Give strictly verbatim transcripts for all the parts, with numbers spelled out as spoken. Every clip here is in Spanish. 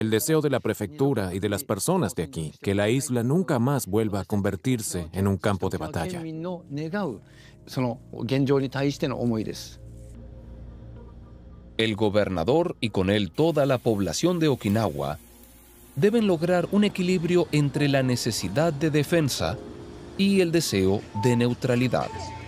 El deseo de la prefectura y de las personas de aquí, que la isla nunca más vuelva a convertirse en un campo de batalla. El gobernador y con él toda la población de Okinawa deben lograr un equilibrio entre la necesidad de defensa y el deseo de neutralidad.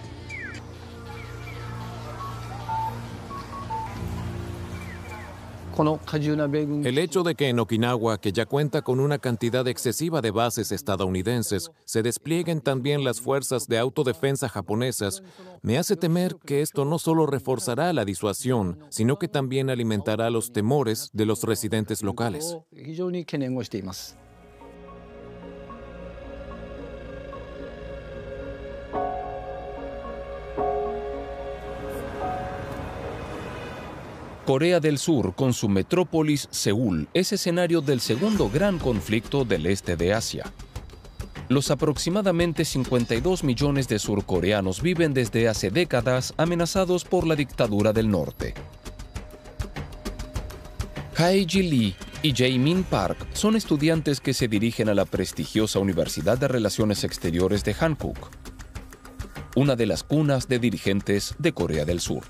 El hecho de que en Okinawa, que ya cuenta con una cantidad excesiva de bases estadounidenses, se desplieguen también las fuerzas de autodefensa japonesas, me hace temer que esto no solo reforzará la disuasión, sino que también alimentará los temores de los residentes locales. Corea del Sur, con su metrópolis Seúl, es escenario del segundo gran conflicto del este de Asia. Los aproximadamente cincuenta y dos millones de surcoreanos viven desde hace décadas amenazados por la dictadura del norte. Hae-ji Lee y Jae-min Park son estudiantes que se dirigen a la prestigiosa Universidad de Relaciones Exteriores de Hankuk, una de las cunas de dirigentes de Corea del Sur.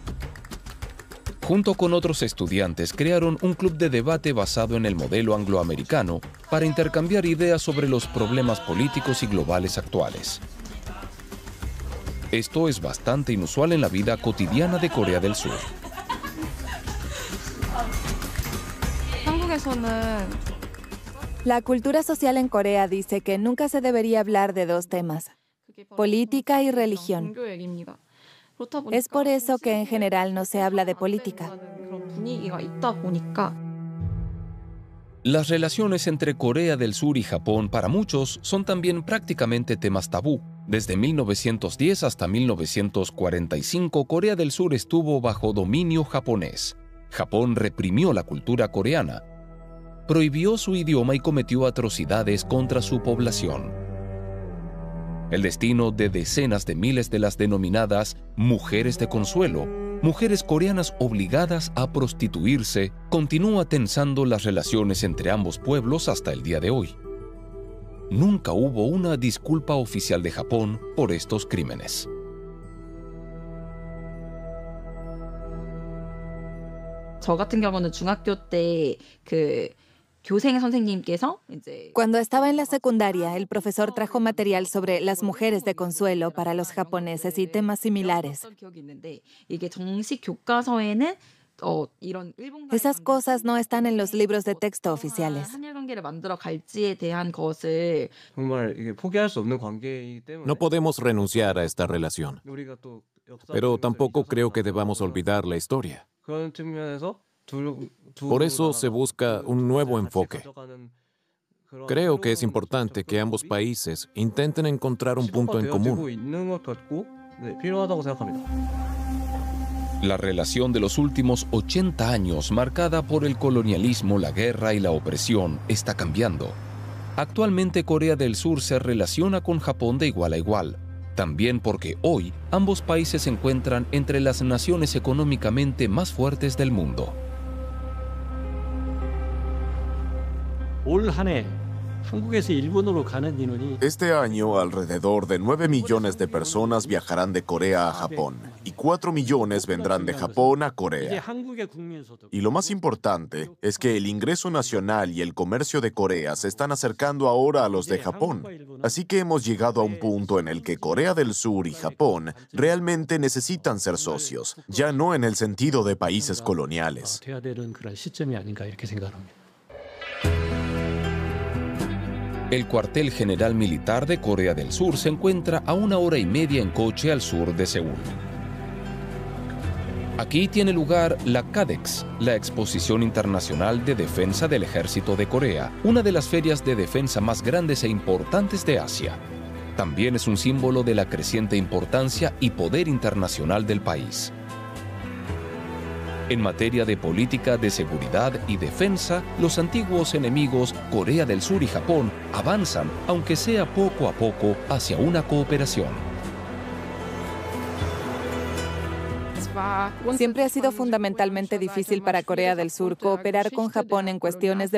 Junto con otros estudiantes, crearon un club de debate basado en el modelo angloamericano para intercambiar ideas sobre los problemas políticos y globales actuales. Esto es bastante inusual en la vida cotidiana de Corea del Sur. La cultura social en Corea dice que nunca se debería hablar de dos temas, política y religión. Es por eso que en general no se habla de política. Las relaciones entre Corea del Sur y Japón para muchos son también prácticamente temas tabú. Desde mil novecientos diez hasta mil novecientos cuarenta y cinco, Corea del Sur estuvo bajo dominio japonés. Japón reprimió la cultura coreana, prohibió su idioma y cometió atrocidades contra su población. El destino de decenas de miles de las denominadas mujeres de consuelo, mujeres coreanas obligadas a prostituirse, continúa tensando las relaciones entre ambos pueblos hasta el día de hoy. Nunca hubo una disculpa oficial de Japón por estos crímenes. 저 같은 경우는 중학교 때 그 교생 선생님께서 이제 Cuando estaba en la secundaria, el profesor trajo material sobre las mujeres de consuelo para los japoneses y temas similares. 이게 정식 교과서에는 어 이런 일본과의 Esas cosas no están en los libros de texto oficiales. 한일 관계를 만들어 갈지에 대한 것을 정말 이게 포기할 수 없는 관계이기 때문에 No podemos renunciar a esta relación, 우리가 또 역사 pero tampoco creo que debamos olvidar la historia. 그런 측면에서 Por eso se busca un nuevo enfoque. Creo que es importante que ambos países intenten encontrar un punto en común. La relación de los últimos ochenta años, marcada por el colonialismo, la guerra y la opresión, está cambiando. Actualmente Corea del Sur se relaciona con Japón de igual a igual, también porque hoy ambos países se encuentran entre las naciones económicamente más fuertes del mundo. 올 한 해 한국에서 일본으로 가는 인원이 Este año, alrededor de nueve millones de personas viajarán de Corea a Japón y cuatro millones vendrán de Japón a 이게 Corea. 한국의 국민 소득 Y lo más importante es que el ingreso nacional y el comercio de Corea se están acercando ahora a los de Japón. Así que hemos llegado a un punto en el que Corea del Sur y Japón realmente necesitan ser socios, ya no en el sentido de países coloniales. 돼야 되는 그런 시점이 아닌가 이렇게 생각합니다. El cuartel general militar de Corea del Sur se encuentra a una hora y media en coche al sur de Seúl. Aquí tiene lugar la CADEX, la Exposición Internacional de Defensa del Ejército de Corea, una de las ferias de defensa más grandes e importantes de Asia. También es un símbolo de la creciente importancia y poder internacional del país. En materia de política de seguridad y defensa, los antiguos enemigos Corea del Sur y Japón avanzan, aunque sea poco a poco, hacia una cooperación. Siempre ha sido fundamentalmente difícil para Corea del Sur cooperar con Japón en cuestiones de